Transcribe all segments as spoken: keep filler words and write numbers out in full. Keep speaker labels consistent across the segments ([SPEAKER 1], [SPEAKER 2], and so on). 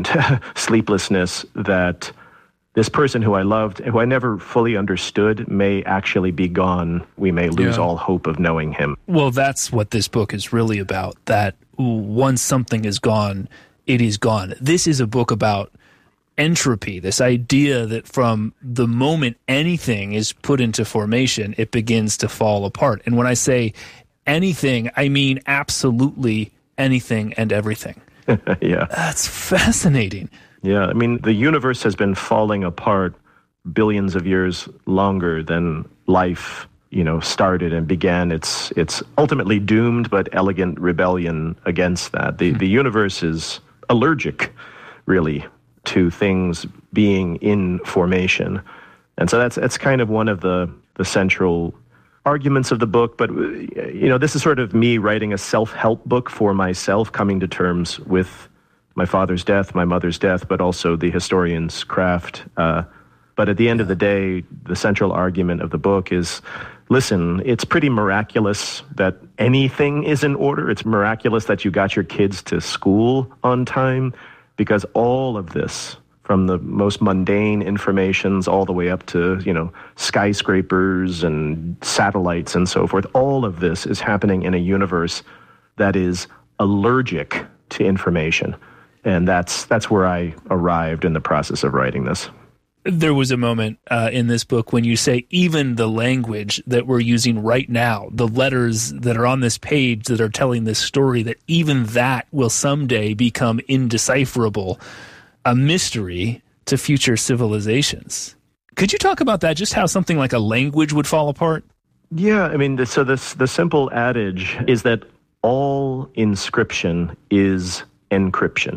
[SPEAKER 1] and sleeplessness that this person who I loved, who I never fully understood, may actually be gone. We may lose
[SPEAKER 2] Yeah.
[SPEAKER 1] all hope of knowing him.
[SPEAKER 2] Well, that's what this book is really about, that once something is gone, it is gone. This is a book about entropy, this idea that from the moment anything is put into formation, it begins to fall apart. And when I say anything, I mean absolutely anything and everything.
[SPEAKER 1] Yeah.
[SPEAKER 2] That's fascinating.
[SPEAKER 1] Yeah, I mean, the universe has been falling apart billions of years longer than life, you know, started and began. It's it's ultimately doomed, but elegant rebellion against that. The, the universe is allergic, really, to things being in formation. And so that's that's kind of one of the, the central arguments of the book. But, you know, this is sort of me writing a self-help book for myself, coming to terms with my father's death, my mother's death, but also the historian's craft. Uh, but at the end of the day, the central argument of the book is, listen, it's pretty miraculous that anything is in order. It's miraculous that you got your kids to school on time, because all of this, from the most mundane informations all the way up to, you know, skyscrapers and satellites and so forth, all of this is happening in a universe that is allergic to information. And that's that's where I arrived in the process of writing this.
[SPEAKER 2] There was a moment uh, in this book when you say even the language that we're using right now, the letters that are on this page that are telling this story, that even that will someday become indecipherable, a mystery to future civilizations. Could you talk about that, just how something like a language would fall apart?
[SPEAKER 1] Yeah, I mean, the, so this, the simple adage is that all inscription is encryption.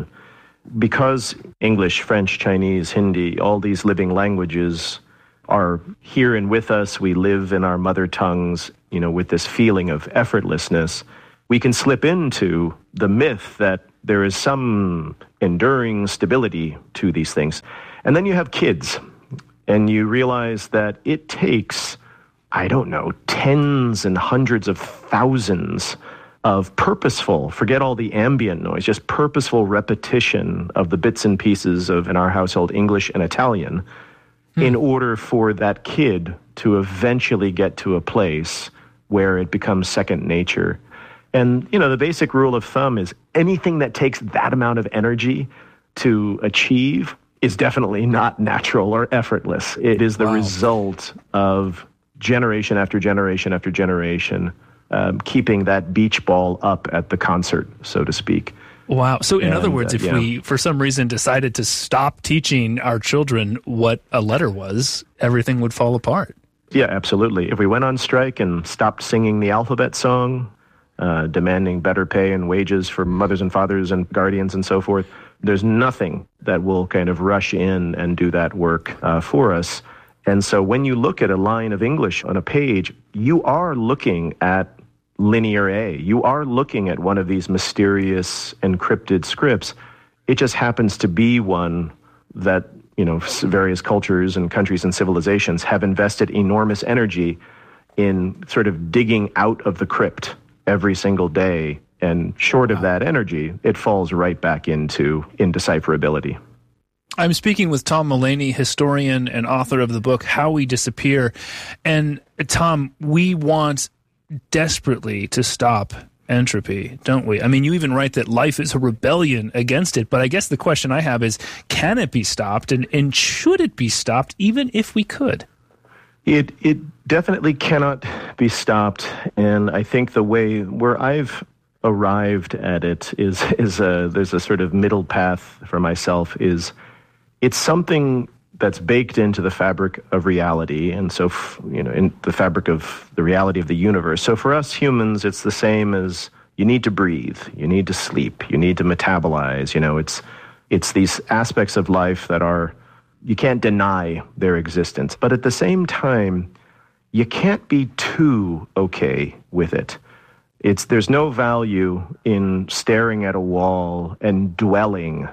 [SPEAKER 1] Because English, French, Chinese, Hindi, all these living languages are here and with us, we live in our mother tongues, you know, with this feeling of effortlessness, we can slip into the myth that there is some enduring stability to these things. And then you have kids, and you realize that it takes, I don't know, tens and hundreds of thousands of purposeful, forget all the ambient noise, just purposeful repetition of the bits and pieces of, in our household, English and Italian, hmm. in order for that kid to eventually get to a place where it becomes second nature. And, you know, the basic rule of thumb is anything that takes that amount of energy to achieve is definitely not natural or effortless. It is the wow. result of generation after generation after generation Um, keeping that beach ball up at the concert, so to speak.
[SPEAKER 2] Wow. So in
[SPEAKER 1] and,
[SPEAKER 2] other words,
[SPEAKER 1] uh,
[SPEAKER 2] if
[SPEAKER 1] yeah.
[SPEAKER 2] we, for some reason, decided to stop teaching our children what a letter was, everything would fall apart.
[SPEAKER 1] Yeah, absolutely. If we went on strike and stopped singing the alphabet song, uh, demanding better pay and wages for mothers and fathers and guardians and so forth, there's nothing that will kind of rush in and do that work uh, for us. And so when you look at a line of English on a page, you are looking at linear A. You are looking at one of these mysterious encrypted scripts. It just happens to be one that, you know, various cultures and countries and civilizations have invested enormous energy in sort of digging out of the crypt every single day. And short of that energy, it falls right back into indecipherability.
[SPEAKER 2] I'm speaking with Tom Mullaney, historian and author of the book, How We Disappear. And Tom, we want desperately to stop entropy, don't we? I mean, you even write that life is a rebellion against it, but I guess the question I have is, can it be stopped, and, and should it be stopped even if we could?
[SPEAKER 1] It it definitely cannot be stopped, and I think the way where I've arrived at it is, is a, there's a sort of middle path for myself, is it's something that's baked into the fabric of reality, and so, you know, in the fabric of the reality of the universe. So for us humans, it's the same as you need to breathe, you need to sleep, you need to metabolize. You know, it's it's these aspects of life that are, you can't deny their existence. But at the same time, you can't be too okay with it. It's there's no value in staring at a wall and dwelling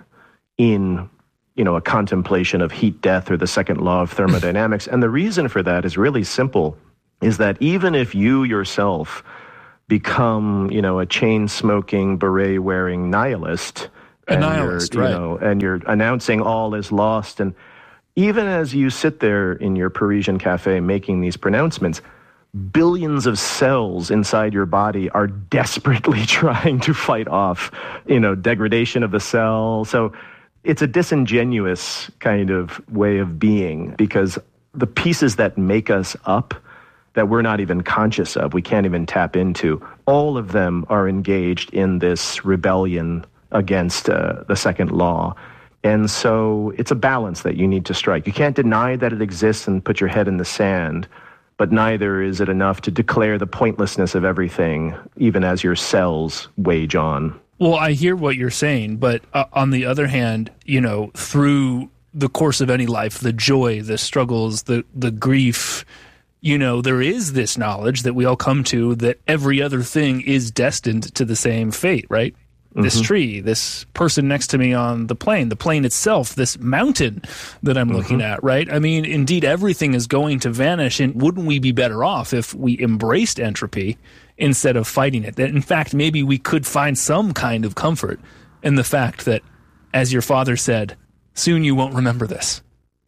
[SPEAKER 1] in, you know, a contemplation of heat death or the second law of thermodynamics. And the reason for that is really simple, is that even if you yourself become, you know, a chain-smoking, beret-wearing nihilist, And
[SPEAKER 2] nihilist,
[SPEAKER 1] you're,
[SPEAKER 2] right.
[SPEAKER 1] You know, and you're announcing all is lost. And even as you sit there in your Parisian cafe making these pronouncements, billions of cells inside your body are desperately trying to fight off, you know, degradation of the cell. So it's a disingenuous kind of way of being, because the pieces that make us up, that we're not even conscious of, we can't even tap into, all of them are engaged in this rebellion against uh, the second law. And so it's a balance that you need to strike. You can't deny that it exists and put your head in the sand, but neither is it enough to declare the pointlessness of everything, even as your cells wage on.
[SPEAKER 2] Well, I hear what you're saying, but uh, on the other hand, you know, through the course of any life, the joy, the struggles, the, the grief, you know, there is this knowledge that we all come to that every other thing is destined to the same fate, right? This mm-hmm. tree, this person next to me on the plane, the plane itself, this mountain that I'm mm-hmm. looking at, right? I mean, indeed, everything is going to vanish, and wouldn't we be better off if we embraced entropy instead of fighting it? That, in fact, maybe we could find some kind of comfort in the fact that, as your father said, soon you won't remember this.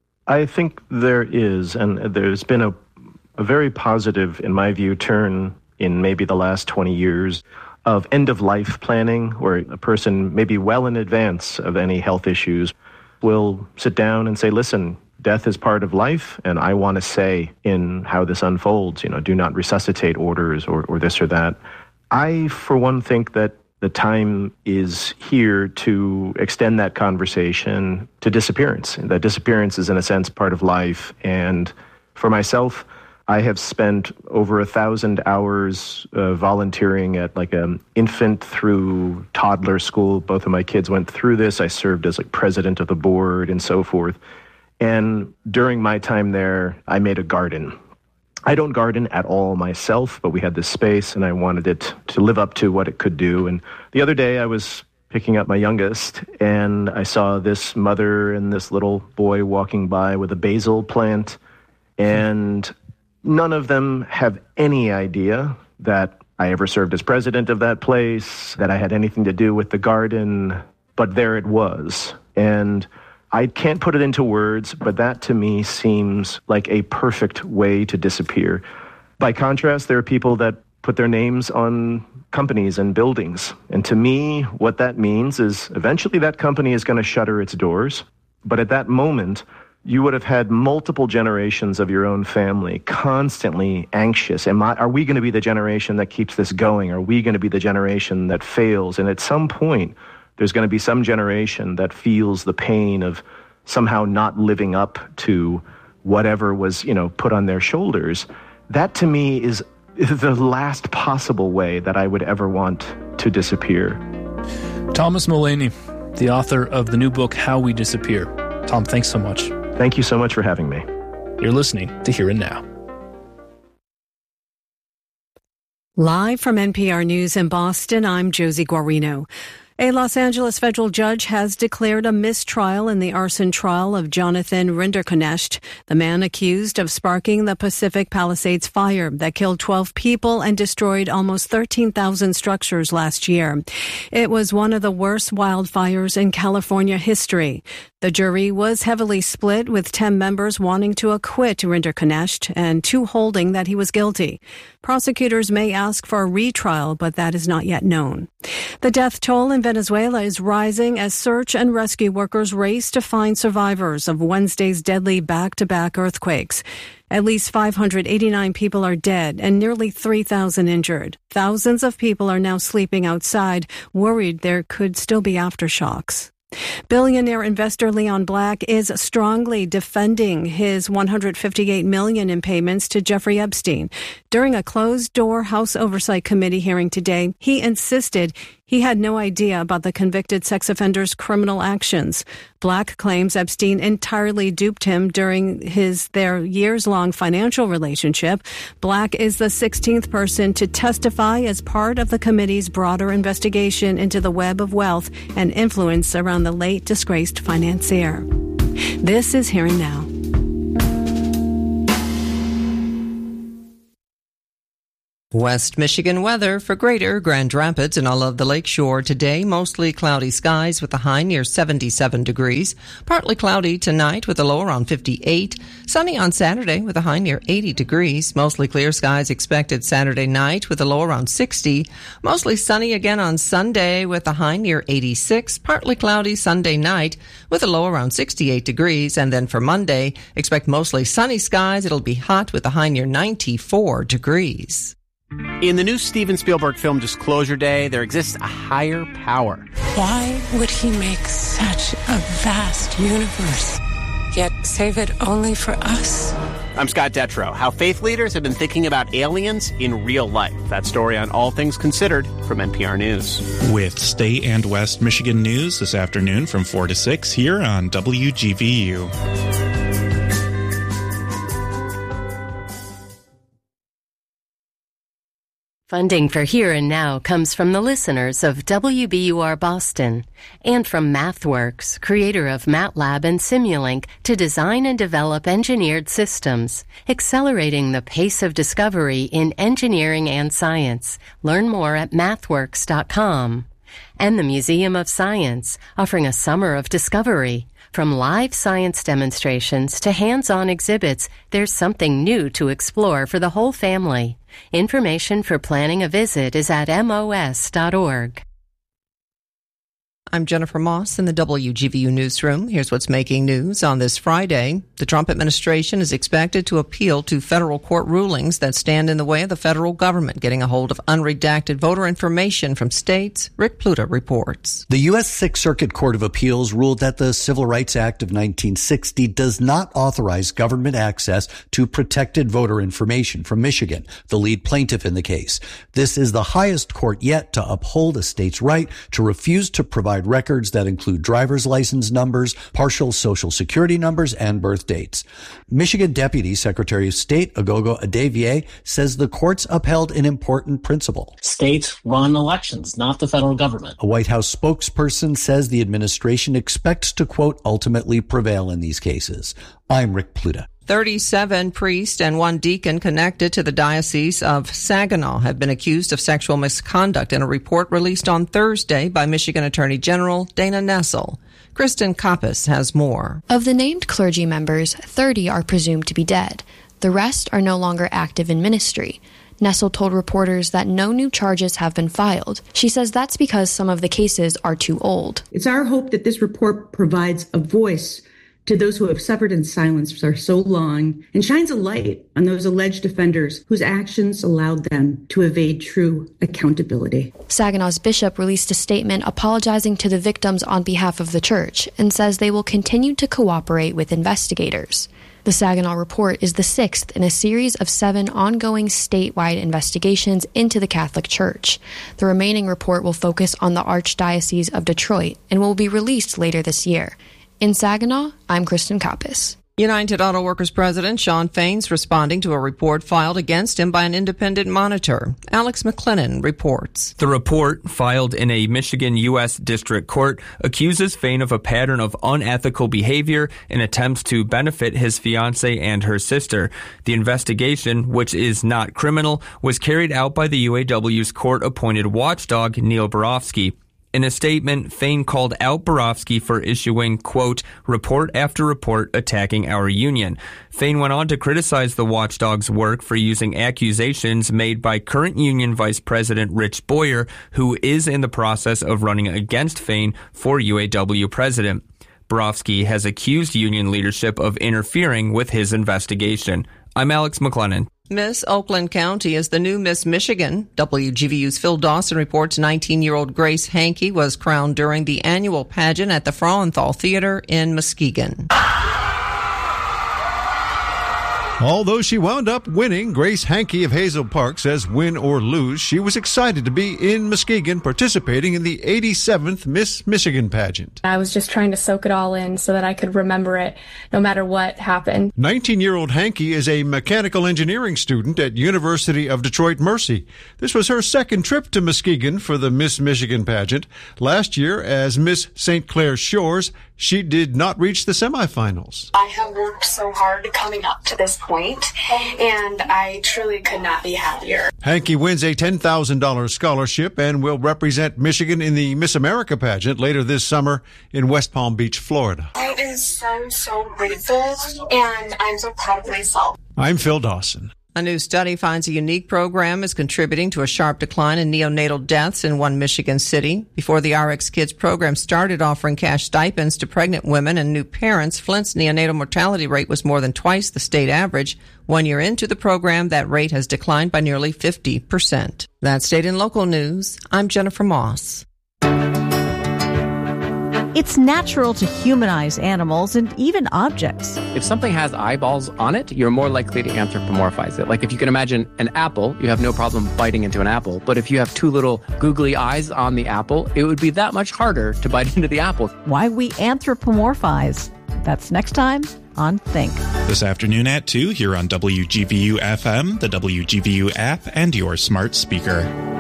[SPEAKER 1] I think there is, and there's been a, a very positive, in my view, turn in maybe the last twenty years of end-of-life planning, where a person, maybe well in advance of any health issues, will sit down and say, listen, death is part of life, and I want to say in how this unfolds, you know, do not resuscitate orders or, or this or that. I, for one, think that the time is here to extend that conversation to disappearance. That disappearance is, in a sense, part of life. And for myself, I have spent over a thousand hours uh, volunteering at like an infant through toddler school. Both of my kids went through this. I served as like president of the board and so forth. And during my time there, I made a garden. I don't garden at all myself, but we had this space and I wanted it to live up to what it could do. And the other day I was picking up my youngest and I saw this mother and this little boy walking by with a basil plant, and none of them have any idea that I ever served as president of that place, that I had anything to do with the garden, but there it was. And I can't put it into words, but that to me seems like a perfect way to disappear. By contrast, there are people that put their names on companies and buildings. And to me, what that means is eventually that company is going to shutter its doors. But at that moment, you would have had multiple generations of your own family constantly anxious. Am I, are we going to be the generation that keeps this going? Are we going to be the generation that fails? And at some point, there's going to be some generation that feels the pain of somehow not living up to whatever was, you know, put on their shoulders. That to me is the last possible way that I would ever want to disappear.
[SPEAKER 2] Thomas Mullaney, the author of the new book, How We Disappear. Tom, thanks so much.
[SPEAKER 1] Thank you so much for having me.
[SPEAKER 2] You're listening to Here and Now.
[SPEAKER 3] Live from N P R News in Boston, I'm Josie Guarino. A Los Angeles federal judge has declared a mistrial in the arson trial of Jonathan Rinderknecht, the man accused of sparking the Pacific Palisades fire that killed twelve people and destroyed almost thirteen thousand structures last year. It was one of the worst wildfires in California history. The jury was heavily split, with ten members wanting to acquit Rinderknecht and two holding that he was guilty. Prosecutors may ask for a retrial, but that is not yet known. The death toll in Venezuela is rising as search and rescue workers race to find survivors of Wednesday's deadly back-to-back earthquakes. At least five hundred eighty-nine people are dead and nearly three thousand injured. Thousands of people are now sleeping outside, worried there could still be aftershocks. Billionaire investor Leon Black is strongly defending his one hundred fifty-eight million dollars in payments to Jeffrey Epstein. During a closed-door House Oversight Committee hearing today, he insisted he had no idea about the convicted sex offender's criminal actions. Black claims Epstein entirely duped him during his their years-long financial relationship. Black is the sixteenth person to testify as part of the committee's broader investigation into the web of wealth and influence around the late disgraced financier. This is Here and Now.
[SPEAKER 4] West Michigan weather for Greater Grand Rapids and all of the lakeshore today. Mostly cloudy skies with a high near seventy-seven degrees. Partly cloudy tonight with a low around fifty-eight. Sunny on Saturday with a high near eighty degrees. Mostly clear skies expected Saturday night with a low around sixty. Mostly sunny again on Sunday with a high near eighty-six. Partly cloudy Sunday night with a low around sixty-eight degrees. And then for Monday, expect mostly sunny skies. It'll be hot with a high near ninety-four degrees.
[SPEAKER 5] In the new Steven Spielberg film Disclosure Day, there exists a higher power.
[SPEAKER 6] Why would he make such a vast universe, yet save it only for us?
[SPEAKER 5] I'm Scott Detrow. How faith leaders have been thinking about aliens in real life. That story on All Things Considered from N P R News.
[SPEAKER 7] With State and West Michigan news this afternoon from four to six here on W G V U.
[SPEAKER 8] Funding for Here and Now comes from the listeners of W B U R Boston and from MathWorks, creator of MATLAB and Simulink, to design and develop engineered systems, accelerating the pace of discovery in engineering and science. Learn more at mathworks dot com. And the Museum of Science, offering a summer of discovery. From live science demonstrations to hands-on exhibits, there's something new to explore for the whole family. Information for planning a visit is at M O S dot org.
[SPEAKER 4] I'm Jennifer Moss in the W G V U newsroom. Here's what's making news on this Friday. The Trump administration is expected to appeal to federal court rulings that stand in the way of the federal government getting a hold of unredacted voter information from states. Rick Pluta reports.
[SPEAKER 9] The U S Sixth Circuit Court of Appeals ruled that the Civil Rights Act of nineteen sixty does not authorize government access to protected voter information from Michigan, the lead plaintiff in the case. This is the highest court yet to uphold a state's right to refuse to provide records that include driver's license numbers, partial social security numbers, and birth dates. Michigan Deputy Secretary of State Agogo Adevieh says the courts upheld an important principle.
[SPEAKER 10] States run elections, not the federal government.
[SPEAKER 9] A White House spokesperson says the administration expects to, quote, ultimately prevail in these cases. I'm Rick Pluta.
[SPEAKER 4] thirty-seven priests and one deacon connected to the Diocese of Saginaw have been accused of sexual misconduct in a report released on Thursday by Michigan Attorney General Dana Nessel. Kristen Koppes has more.
[SPEAKER 11] Of the named clergy members, thirty are presumed to be dead. The rest are no longer active in ministry. Nessel told reporters that no new charges have been filed. She says that's because some of the cases are too old.
[SPEAKER 12] It's our hope that this report provides a voice to those who have suffered in silence for so long and shines a light on those alleged offenders whose actions allowed them to evade true accountability.
[SPEAKER 11] Saginaw's bishop released a statement apologizing to the victims on behalf of the church and says they will continue to cooperate with investigators. The Saginaw report is the sixth in a series of seven ongoing statewide investigations into the Catholic Church. The remaining report will focus on the Archdiocese of Detroit and will be released later this year. In Saginaw, I'm Kristen Koppes.
[SPEAKER 4] United Auto Workers President Shawn Fain's responding to a report filed against him by an independent monitor. Alex McLennan reports.
[SPEAKER 13] The report, filed in a Michigan U S District Court, accuses Fain of a pattern of unethical behavior in attempts to benefit his fiancée and her sister. The investigation, which is not criminal, was carried out by the U A W's court-appointed watchdog, Neil Borofsky. In a statement, Fain called out Borofsky for issuing, quote, report after report attacking our union. Fain went on to criticize the watchdog's work for using accusations made by current union vice president Rich Boyer, who is in the process of running against Fain for U A W president. Borofsky has accused union leadership of interfering with his investigation. I'm Alex McLennan.
[SPEAKER 4] Miss Oakland County is the new Miss Michigan. W G V U's Phil Dawson reports nineteen-year-old Grace Hankey was crowned during the annual pageant at the Frauenthal Theater in Muskegon.
[SPEAKER 14] Although she wound up winning, Grace Hankey of Hazel Park says win or lose, she was excited to be in Muskegon participating in the eighty-seventh Miss Michigan pageant.
[SPEAKER 15] I was just trying to soak it all in so that I could remember it no matter what happened.
[SPEAKER 14] nineteen-year-old Hankey is a mechanical engineering student at University of Detroit Mercy. This was her second trip to Muskegon for the Miss Michigan pageant. Last year, as Miss Saint Clair Shores, she did not reach the semifinals.
[SPEAKER 16] I have worked so hard coming up to this point, and I truly could not be happier.
[SPEAKER 14] Hankey wins a ten thousand dollars scholarship and will represent Michigan in the Miss America pageant later this summer in West Palm Beach, Florida.
[SPEAKER 16] I am so, so grateful, and I'm so proud of myself.
[SPEAKER 14] I'm Phil Dawson.
[SPEAKER 4] A new study finds a unique program is contributing to a sharp decline in neonatal deaths in one Michigan city. Before the R X Kids program started offering cash stipends to pregnant women and new parents, Flint's neonatal mortality rate was more than twice the state average. One year into the program, that rate has declined by nearly fifty percent. That's state and local news. I'm Jennifer Moss.
[SPEAKER 17] It's natural to humanize animals and even objects.
[SPEAKER 18] If something has eyeballs on it, you're more likely to anthropomorphize it. Like if you can imagine an apple, you have no problem biting into an apple. But if you have two little googly eyes on the apple, it would be that much harder to bite into the apple.
[SPEAKER 17] Why we anthropomorphize. That's next time on Think.
[SPEAKER 7] This afternoon at two here on W G V U F M, the W G V U app, and your smart speaker.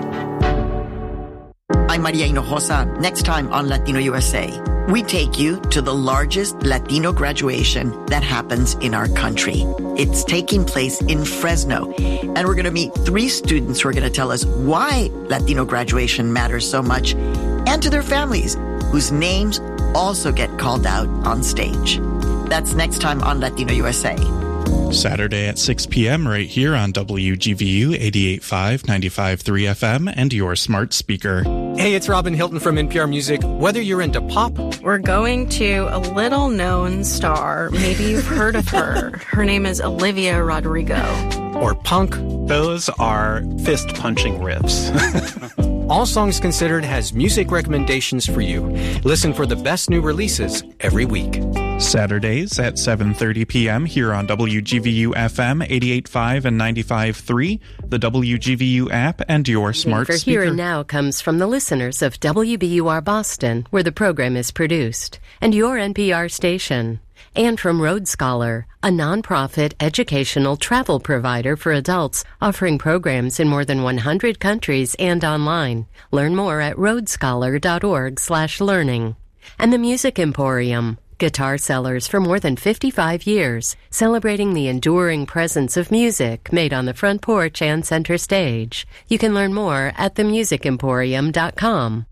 [SPEAKER 19] I'm Maria Hinojosa. Next time on Latino U S A, we take you to the largest Latino graduation that happens in our country. It's taking place in Fresno, and we're going to meet three students who are going to tell us why Latino graduation matters so much, and to their families, whose names also get called out on stage. That's next time on Latino U S A.
[SPEAKER 7] Saturday at six p.m. right here on W G V U eighty-eight point five, ninety-five point three F M and your smart speaker.
[SPEAKER 20] Hey, it's Robin Hilton from N P R Music. Whether you're into pop,
[SPEAKER 21] we're going to a little-known star. Maybe you've heard of her. Her name is Olivia Rodrigo.
[SPEAKER 20] Or punk,
[SPEAKER 22] those are fist-punching riffs.
[SPEAKER 20] All Songs Considered has music recommendations for you. Listen for the best new releases every week.
[SPEAKER 7] Saturdays at seven thirty p.m. here on W G V U F M eighty-eight point five and ninety-five point three, the W G V U app, and your smart
[SPEAKER 8] for
[SPEAKER 7] speaker.
[SPEAKER 8] Here and Now comes from the listeners of W B U R Boston, where the program is produced, and your N P R station. And from Road Scholar, a nonprofit educational travel provider for adults offering programs in more than one hundred countries and online. Learn more at roadscholar.org slash learning. And the Music Emporium, guitar sellers for more than fifty-five years, celebrating the enduring presence of music made on the front porch and center stage. You can learn more at the music emporium dot com.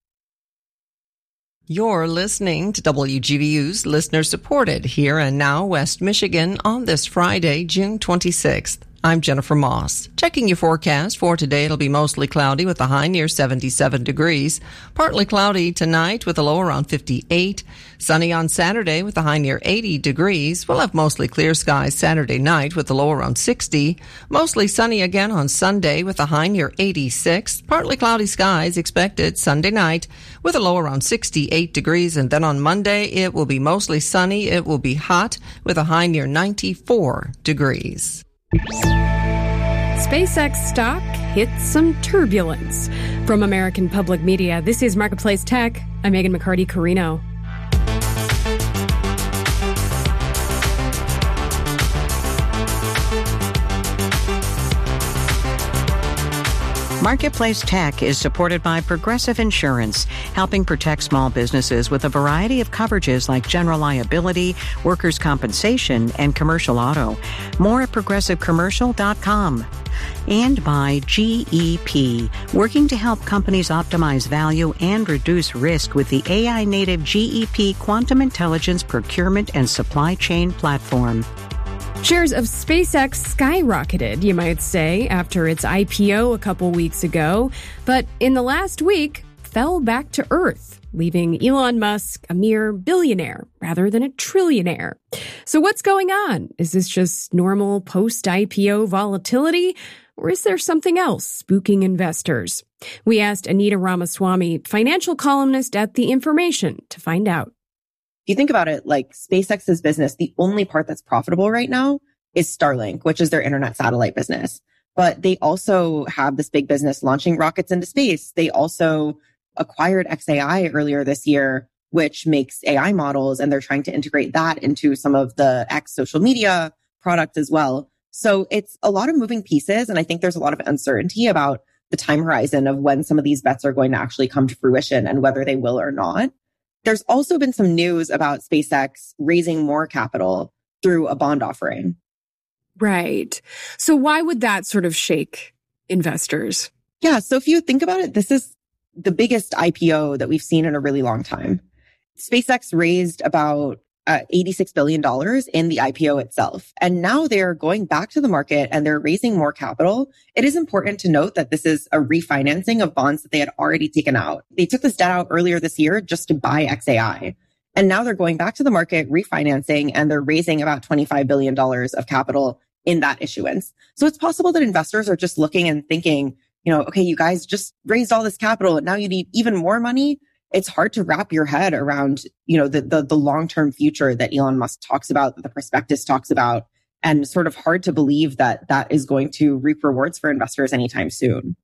[SPEAKER 4] You're listening to W G V U's listener-supported Here and Now West Michigan on this Friday, June twenty-sixth. I'm Jennifer Moss. Checking your forecast for today, it'll be mostly cloudy with a high near seventy-seven degrees. Partly cloudy tonight with a low around fifty-eight. Sunny on Saturday with a high near eighty degrees. We'll have mostly clear skies Saturday night with a low around sixty. Mostly sunny again on Sunday with a high near eighty-six. Partly cloudy skies expected Sunday night with a low around sixty-eight degrees. And then on Monday, it will be mostly sunny. It will be hot with a high near ninety-four degrees.
[SPEAKER 23] SpaceX stock hit some turbulence. From American Public Media, this is Marketplace Tech. I'm Megan McCarty-Carino.
[SPEAKER 24] Marketplace Tech is supported by Progressive Insurance, helping protect small businesses with a variety of coverages like general liability, workers' compensation, and commercial auto. More at progressive commercial dot com. And by G E P, working to help companies optimize value and reduce risk with the A I-native G E P Quantum Intelligence Procurement and Supply Chain Platform.
[SPEAKER 23] Shares of SpaceX skyrocketed, you might say, after its I P O a couple weeks ago, but in the last week fell back to earth, leaving Elon Musk a mere billionaire rather than a trillionaire. So what's going on? Is this just normal post-I P O volatility, or is there something else spooking investors? We asked Anita Ramaswamy, financial columnist at The Information, to find out.
[SPEAKER 25] If you think about it, like SpaceX's business, the only part that's profitable right now is Starlink, which is their internet satellite business. But they also have this big business launching rockets into space. They also acquired X A I earlier this year, which makes A I models, and they're trying to integrate that into some of the X social media product as well. So it's a lot of moving pieces. And I think there's a lot of uncertainty about the time horizon of when some of these bets are going to actually come to fruition and whether they will or not. There's also been some news about SpaceX raising more capital through a bond offering.
[SPEAKER 23] Right. So why would that sort of shake investors?
[SPEAKER 25] Yeah. So if you think about it, this is the biggest I P O that we've seen in a really long time. SpaceX raised about uh, eighty-six billion dollars in the I P O itself. And now they're going back to the market and they're raising more capital. It is important to note that this is a refinancing of bonds that they had already taken out. They took this debt out earlier this year just to buy X A I. And now they're going back to the market, refinancing, and they're raising about twenty-five billion dollars of capital in that issuance. So it's possible that investors are just looking and thinking, you know, okay, you guys just raised all this capital and now you need even more money. It's hard to wrap your head around, you know, the, the, the long-term future that Elon Musk talks about, that the prospectus talks about, and sort of hard to believe that that is going to reap rewards for investors anytime soon.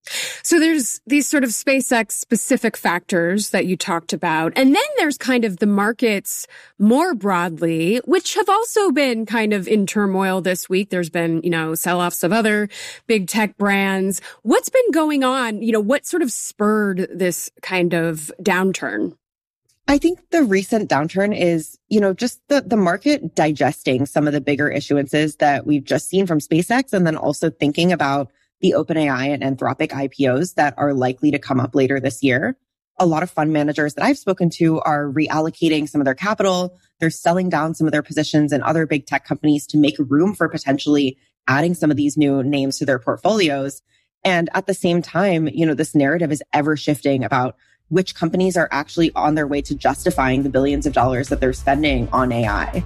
[SPEAKER 23] So there's these sort of SpaceX specific factors that you talked about. And then there's kind of the markets more broadly, which have also been kind of in turmoil this week. There's been, you know, sell-offs of other big tech brands. What's been going on? You know, what sort of spurred this kind of downturn?
[SPEAKER 25] I think the recent downturn is, you know, just the, the market digesting some of the bigger issuances that we've just seen from SpaceX, and then also thinking about the OpenAI and Anthropic I P Os that are likely to come up later this year. A lot of fund managers that I've spoken to are reallocating some of their capital. They're selling down some of their positions in other big tech companies to make room for potentially adding some of these new names to their portfolios. And at the same time, you know, this narrative is ever shifting about which companies are actually on their way to justifying the billions of dollars that they're spending on A I.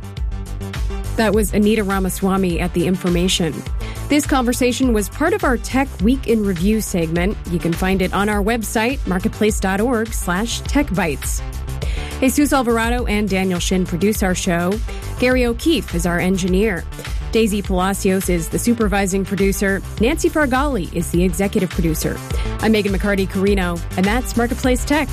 [SPEAKER 23] That was Anita Ramaswamy at The Information. This conversation was part of our Tech Week in Review segment. You can find it on our website, marketplace.org slash techbytes. Jesus Alvarado and Daniel Shin produce our show. Gary O'Keefe is our engineer. Daisy Palacios is the supervising producer. Nancy Fargali is the executive producer. I'm Megan McCarty-Carino, and that's Marketplace Tech.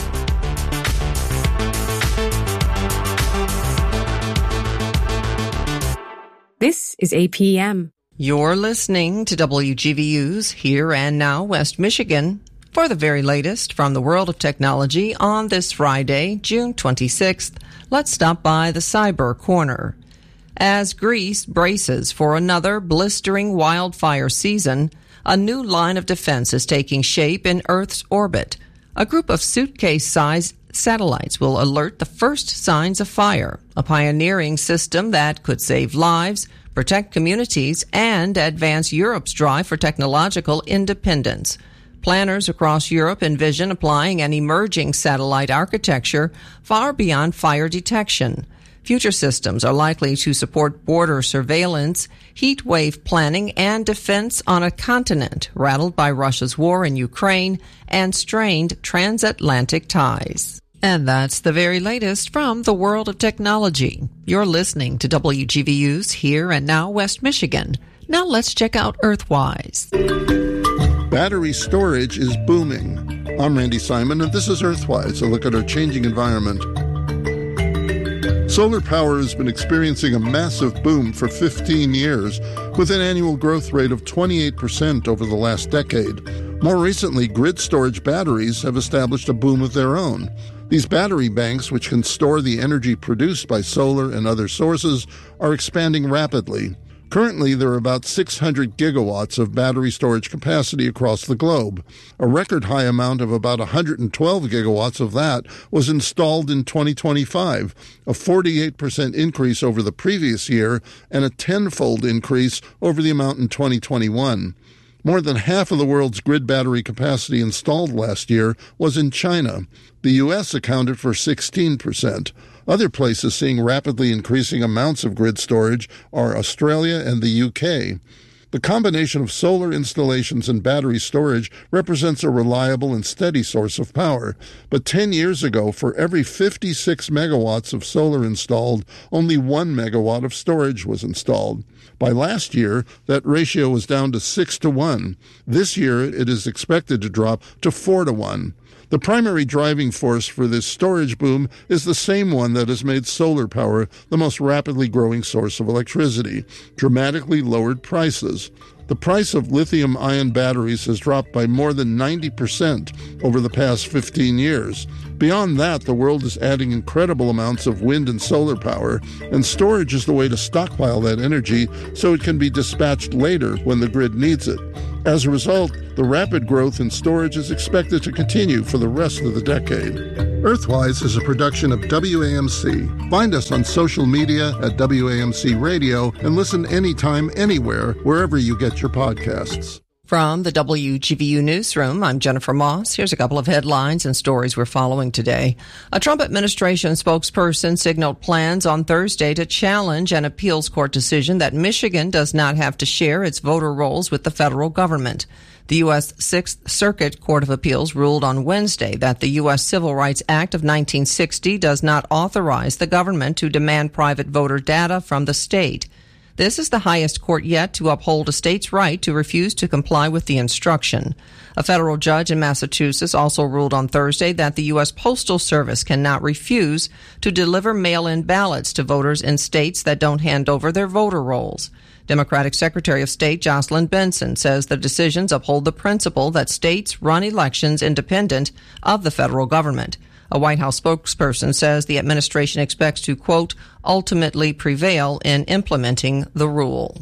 [SPEAKER 23] This is A P M.
[SPEAKER 4] You're listening to W G V U's Here and Now West Michigan for the very latest from the world of technology on this Friday, June twenty-sixth. Let's stop by the Cyber Corner. As Greece braces for another blistering wildfire season, a new line of defense is taking shape in Earth's orbit. A group of suitcase-sized satellites will alert the first signs of fire, a pioneering system that could save lives, protect communities, and advance Europe's drive for technological independence. Planners across Europe envision applying an emerging satellite architecture far beyond fire detection. Future systems are likely to support border surveillance, heat wave planning, and defense on a continent rattled by Russia's war in Ukraine and strained transatlantic ties. And that's the very latest from the world of technology. You're listening to W G V U's Here and Now West Michigan. Now let's check out Earthwise.
[SPEAKER 1] Battery storage is booming. I'm Randy Simon, and this is Earthwise, a look at our changing environment. Solar power has been experiencing a massive boom for fifteen years, with an annual growth rate of twenty-eight percent over the last decade. More recently, grid storage batteries have established a boom of their own. These battery banks, which can store the energy produced by solar and other sources, are expanding rapidly. Currently, there are about six hundred gigawatts of battery storage capacity across the globe. A record high amount of about one hundred twelve gigawatts of that was installed in twenty twenty-five, a forty-eight percent increase over the previous year and a tenfold increase over the amount in twenty twenty-one. More than half of the world's grid battery capacity installed last year was in China. The U S accounted for sixteen percent. Other places seeing rapidly increasing amounts of grid storage are Australia and the U K. The combination of solar installations and battery storage represents a reliable and steady source of power. But ten years ago, for every fifty-six megawatts of solar installed, only one megawatt of storage was installed. By last year, that ratio was down to six to one. This year, it is expected to drop to four to one. The primary driving force for this storage boom is the same one that has made solar power the most rapidly growing source of electricity: dramatically lowered prices. the price of lithium-ion batteries has dropped by more than ninety percent over the past fifteen years. Beyond that, the world is adding incredible amounts of wind and solar power, and storage is the way to stockpile that energy so it can be dispatched later when the grid needs it. As a result, the rapid growth in storage is expected to continue for the rest of the decade. Earthwise is a production of W A M C. Find us on social media at W A M C Radio and listen anytime, anywhere, wherever you get your podcasts.
[SPEAKER 4] From the W G V U Newsroom, I'm Jennifer Moss. Here's a couple of headlines and stories we're following today. A Trump administration spokesperson signaled plans on Thursday to challenge an appeals court decision that Michigan does not have to share its voter rolls with the federal government. The U S Sixth Circuit Court of Appeals ruled on Wednesday that the U S Civil Rights Act of nineteen sixty does not authorize the government to demand private voter data from the state. This is the highest court yet to uphold a state's right to refuse to comply with the instruction. A federal judge in Massachusetts also ruled on Thursday that the U S Postal Service cannot refuse to deliver mail-in ballots to voters in states that don't hand over their voter rolls. Democratic Secretary of State Jocelyn Benson says the decisions uphold the principle that states run elections independent of the federal government. A White House spokesperson says the administration expects to, quote, ultimately prevail in implementing the rule.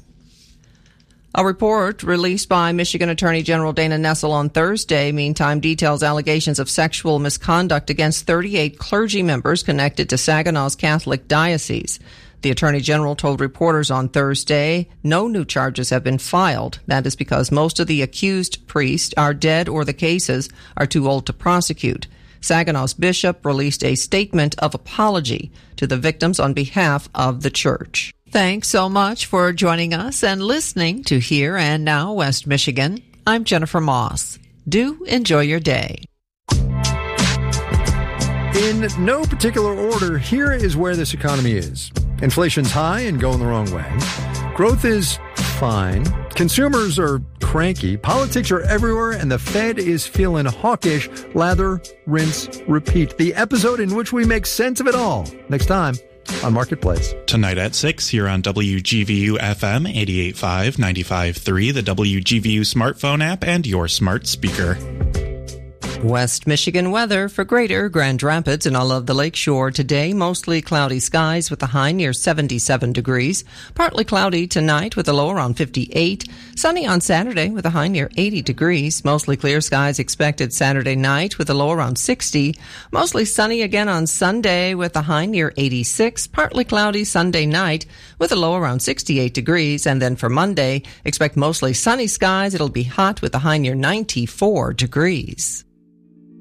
[SPEAKER 4] A report released by Michigan Attorney General Dana Nessel on Thursday, meantime, details allegations of sexual misconduct against thirty-eight clergy members connected to Saginaw's Catholic Diocese. The Attorney General told reporters on Thursday no new charges have been filed. That is because most of the accused priests are dead or the cases are too old to prosecute. Saginaw's bishop released a statement of apology to the victims on behalf of the church. Thanks so much for joining us and listening to Here and Now West Michigan. I'm Jennifer Moss. Do enjoy your day.
[SPEAKER 2] In no particular order, here is where this economy is. Inflation's high and going the wrong way. Growth is fine. Consumers are cranky. Politics are everywhere, and the Fed is feeling hawkish. Lather, rinse, repeat. The episode in which we make sense of it all. Next time on Marketplace.
[SPEAKER 7] Tonight at six here on W G V U F M eighty-eight point five, ninety-five point three, the W G V U smartphone app, and your smart speaker.
[SPEAKER 4] West Michigan weather for Greater Grand Rapids and all of the lakeshore today. Mostly cloudy skies with a high near seventy-seven degrees. Partly cloudy tonight with a low around fifty-eight. Sunny on Saturday with a high near eighty degrees. Mostly clear skies expected Saturday night with a low around sixty. Mostly sunny again on Sunday with a high near eighty-six. Partly cloudy Sunday night with a low around sixty-eight degrees. And then for Monday, expect mostly sunny skies. It'll be hot with a high near ninety-four degrees.